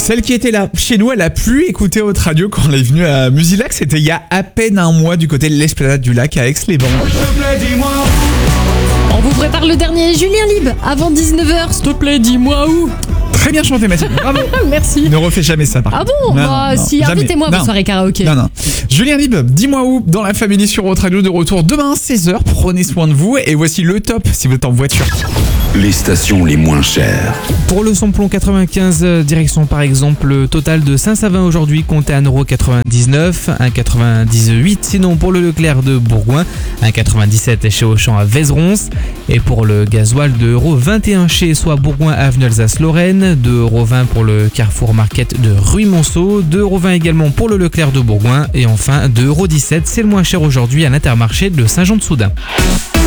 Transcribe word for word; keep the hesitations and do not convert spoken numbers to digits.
Celle qui était là chez nous, elle a pu écouter votre radio quand elle est venue à Musilac. C'était il y a à peine un mois du côté de l'Esplanade du Lac à Aix-les-Bains. On vous prépare le dernier Julien Lib avant dix-neuf heures. S'il te plaît, dis-moi où. Très bien chanté, Mathilde. Bravo. Merci. Ne refais jamais ça, par Ah contre. bon Non, bah, non, Si, jamais. invitez-moi à Non. vos soirées karaoké. Non, non. Julien Lib, dis-moi où dans la famille sur votre radio de retour demain seize heures. Prenez soin de vous et voici le top si vous êtes en voiture. Les stations les moins chères. Pour le samplon quatre-vingt-quinze, euh, direction par exemple le total de Saint-Savin aujourd'hui, comptez un euro quatre-vingt-dix-neuf, un euro quatre-vingt-dix-huit. Sinon pour le Leclerc de Bourgoin, un euro quatre-vingt-dix-sept chez Auchan à Vézeronce. Et pour le gasoil, deux euros vingt et un chez soit Bourgoin avenue Alsace-Lorraine, deux euros vingt pour le Carrefour Market de Ruy-Monceau, deux euros vingt également pour le Leclerc de Bourgoin. Et enfin deux euros dix-sept, c'est le moins cher aujourd'hui à l'Intermarché de Saint-Jean-de-Soudain.